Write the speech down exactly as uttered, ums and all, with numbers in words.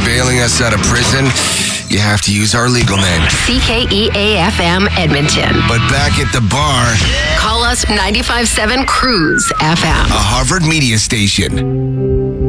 bailing us out of prison, you have to use our legal name. C K E A F M Edmonton. But back at the bar, call us ninety-five point seven Cruise F M. a Harvard media station.